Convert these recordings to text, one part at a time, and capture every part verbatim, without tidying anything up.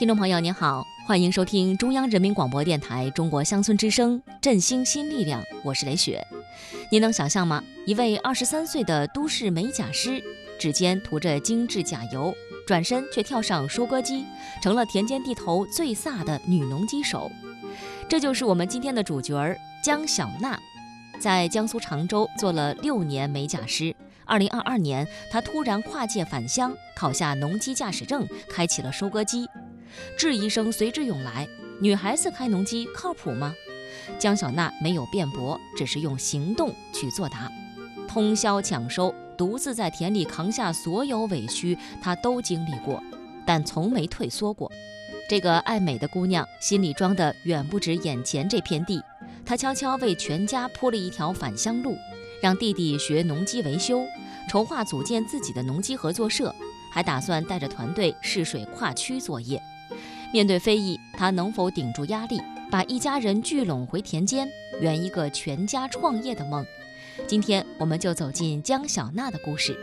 听众朋友您好，欢迎收听中央人民广播电台中国乡村之声振兴新力量，我是雷雪。您能想象吗？一位二十三岁的都市美甲师，指尖涂着精致甲油，转身却跳上收割机，成了田间地头最飒的女农机手。这就是我们今天的主角儿江小娜，在江苏常州做了六年美甲师。二零二二年，她突然跨界返乡，考下农机驾驶证，开启了收割机。质疑声随之涌来，女孩子开农机靠谱吗？江小娜没有辩驳，只是用行动去作答。通宵抢收，独自在田里扛下所有委屈，她都经历过，但从没退缩过。这个爱美的姑娘心里装的远不止眼前这片地，她悄悄为全家铺了一条返乡路，让弟弟学农机维修，筹划组建自己的农机合作社，还打算带着团队试水跨区作业。面对非议，他能否顶住压力，把一家人聚拢回田间，圆一个全家创业的梦？今天我们就走进江小娜的故事。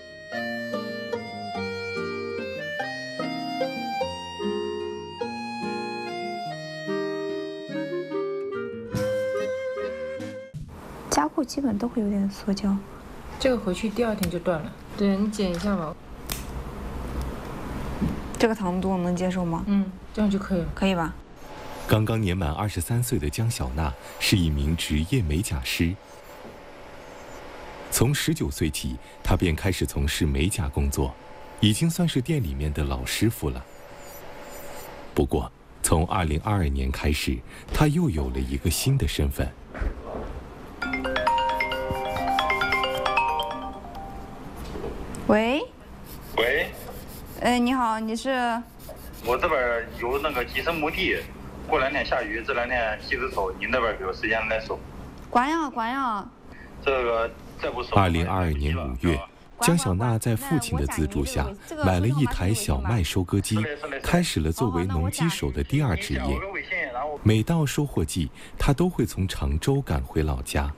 加固基本都会有点缩胶， 这个回去第二天就断了。对，你剪一下吧。 这个长度能接受吗？ 嗯，这样就可以了。 可以吧？ 刚刚年满二十三岁的江小娜是一名职业美甲师。从十九岁起，她便开始从事美甲工作，已经算是店里面的老师傅了。不过，从二零二二年开始，她又有了一个新的身份。 喂。 喂。 哎，你好，你是？ 我这边有那个集成墓地，过两天下雨，这两天西子收，你那边有时间来收？ 管呀管呀。 这个再不收。 二零二二年五月，江小娜在父亲的资助下，买了一台小麦收割机，开始了作为农机手的第二职业。每到收获季，她都会从常州赶回老家。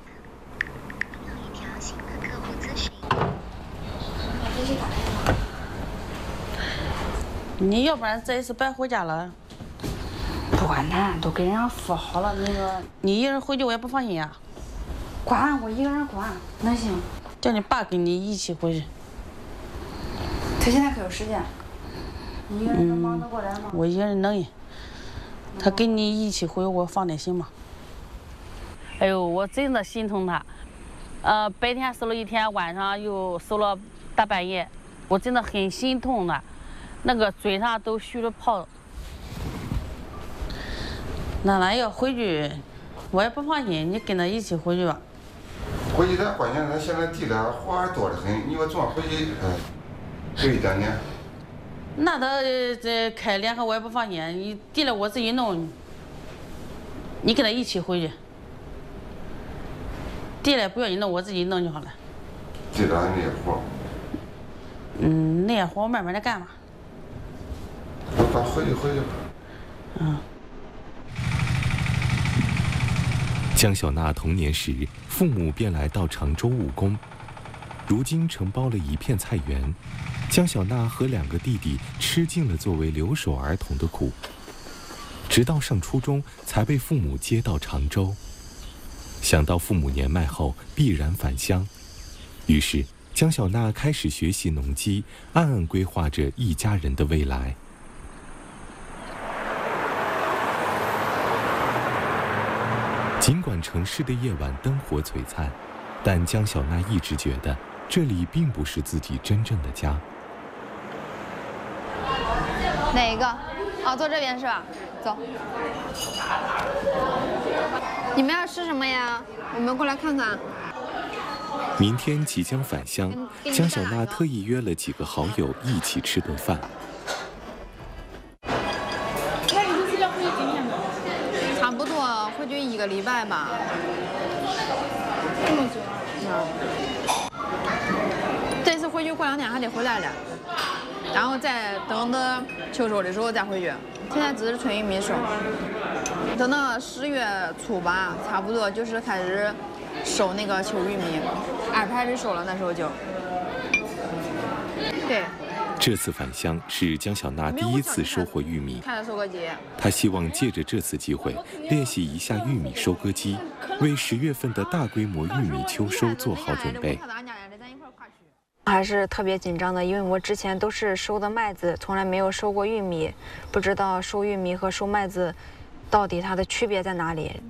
你要不然这一次白回家了。 不管他，都给人家说好了。那个你一人回去我也不放心呀。 管我一个人管，那行。 叫你爸跟你一起回去。 他现在可有时间？你一个人能忙得过来吗？ 嗯、我一个人能。他跟你一起回，我放点心嘛。哎呦，我真的心疼他。呃，白天收了一天，晚上又收了大半夜，我真的很心痛的。那个嘴上都虚着泡。奶奶要回去，我也不放心，你跟他一起回去吧。 回去咱关键咱现在地里活还多得很，你说总回去，嗯，就一两年。 那他这开联合我也不放心，你地里我自己弄，你跟他一起回去。地里不要你弄，我自己弄就好了。 地里那些活。 嗯，那些活我慢慢的干吧。 咱回去回去。 嗯。 江小娜童年时，父母便来到常州务工，如今承包了一片菜园。江小娜和两个弟弟吃尽了作为留守儿童的苦，直到上初中才被父母接到常州。想到父母年迈后必然返乡，于是江小娜开始学习农机，暗暗规划着一家人的未来。尽管城市的夜晚灯火璀璨，但江小娜一直觉得这里并不是自己真正的家。 哪一个？哦，坐这边是吧？走。你们要吃什么呀？我们过来看看。 明天即将返乡，江小娜特意约了几个好友一起吃顿饭。 那你这是要回去几天吗？ 差不多回去一个礼拜吧。 这么久？ 嗯。这次回去过两天还得回来了，然后再等到秋收的时候再回去。现在只是春玉米收，等到十月初吧，差不多就是开始收那个秋玉米，二排始收了，那时候就。对。 这次返乡是江小娜第一次收获玉米， 看着收割机， 她希望借着这次机会练习一下玉米收割机，为十月份的大规模玉米秋收做好准备。 还是特别紧张的，因为我之前都是收的麦子，从来没有收过玉米，不知道收玉米和收麦子到底它的区别在哪里。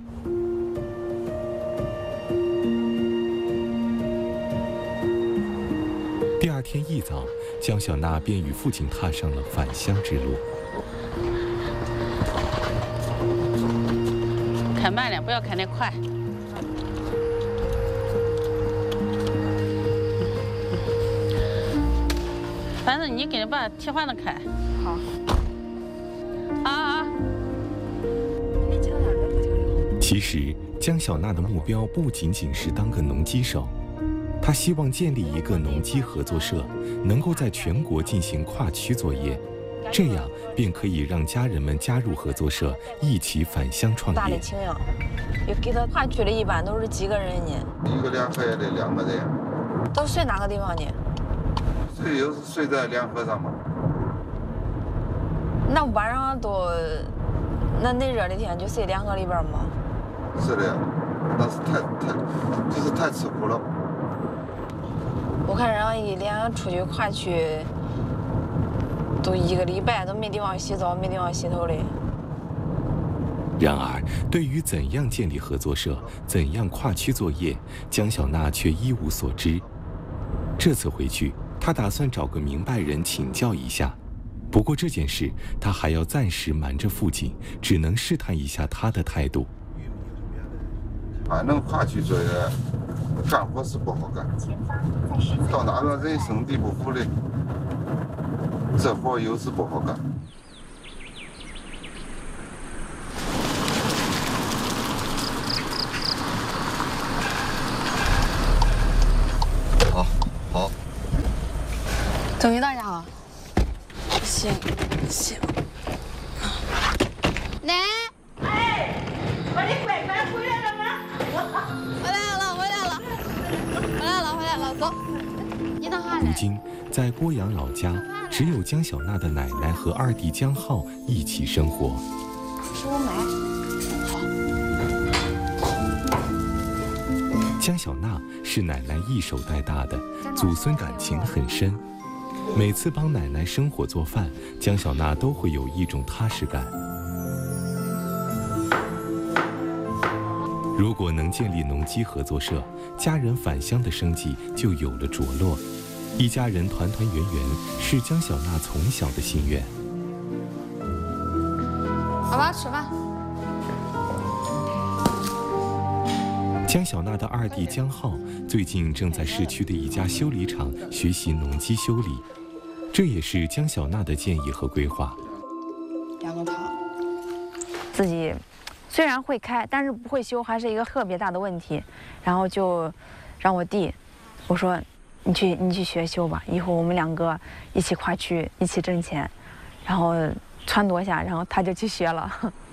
第二天一早，江小娜便与父亲踏上了返乡之路。 开慢点，不要开那快。反正你给把替换的开。 好。 啊啊！ 其实，江小娜的目标不仅仅是当个农机手。他希望建立一个农机合作社，能够在全国进行跨区作业，这样便可以让家人们加入合作社，一起返乡创业。 大的青呀，有给他跨区的一般都是几个人呢？ 一个联合也得两个人。 都睡哪个地方呢？ 睡有时睡在联合上嘛。 那晚上都，那那热的天就睡联合里边吗？ 是的，那是太太，就是太吃苦了。 我看人家一连出去跨区，都一个礼拜都没地方洗澡，没地方洗头的。 然而，对于怎样建立合作社、怎样跨区作业，江小娜却一无所知。这次回去，她打算找个明白人请教一下。不过这件事，她还要暂时瞒着父亲，只能试探一下他的态度。 反正跨区作业。干活是不好干，到哪个人生地不熟的，这活有时不好干。好，好。 终于到家了。行，行。 奶，哎，我的乖乖回来了吗？回来了，回来了，回来了，回来了，走。你等下来。 如今，在郭阳老家，只有江小娜的奶奶和二弟江浩一起生活。 给我买。 好。江小娜是奶奶一手带大的，祖孙感情很深。每次帮奶奶生火做饭，江小娜都会有一种踏实感。如果能建立农机合作社，家人返乡的生计就有了着落。一家人团团圆圆，是江小娜从小的心愿。 好吧，吃饭。 江小娜的二弟江浩最近正在市区的一家修理厂学习农机修理，这也是江小娜的建议和规划。 两个汤，自己虽然会开，但是不会修，还是一个特别大的问题。然后就让我弟，我说你去你去学修吧，以后我们两个一起跨区，一起挣钱。然后撺掇下，然后他就去学了。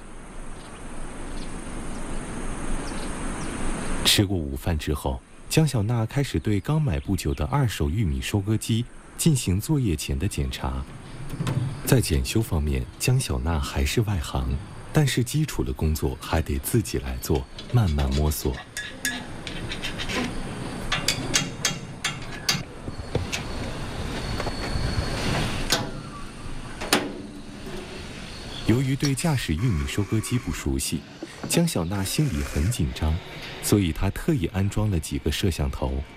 吃过午饭之后，江小娜开始对刚买不久的二手玉米收割机进行作业前的检查。在检修方面，江小娜还是外行，但是基础的工作还得自己来做，慢慢摸索。由于对驾驶玉米收割机不熟悉，江小娜心里很紧张，所以她特意安装了几个摄像头，